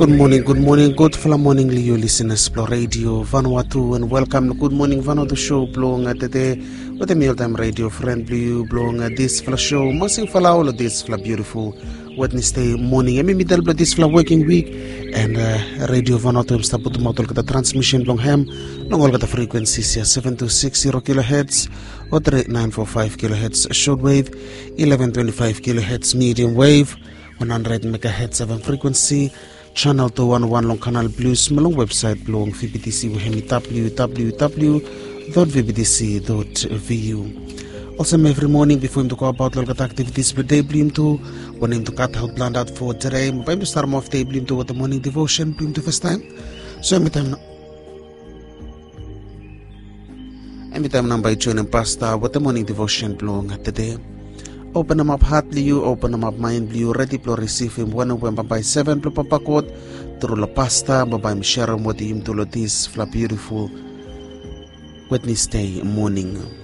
Good morning, good fla morning Leo listeners Plo Radio Vanuatu and welcome to Good Morning Vanuatu show blowing at the day with the mealtime radio friend Blue blowing at this fla show masing fala all of this fla beautiful Wednesday morning and maybe middle this fla working week and radio Vanuatu im staput motol kata transmission long ham long all kata frequencies 7260 kilohertz or 3945 kilohertz shortwave 1125 kilohertz medium wave 100 megahertz of frequency channel 211 long canal blues malong website blong VBTC wahemi www.vbtc.vu. Also every morning before him to go about local activities per day blum to when him to cut out planned out for today by to start off day blum to what the morning devotion blum to first time so every time number joining pastor what the morning devotion blong at the day. Open them up heart you, open them up mind you, ready to receive him 1:7 papakot through la pasta, babay share what him to this beautiful Wednesday morning.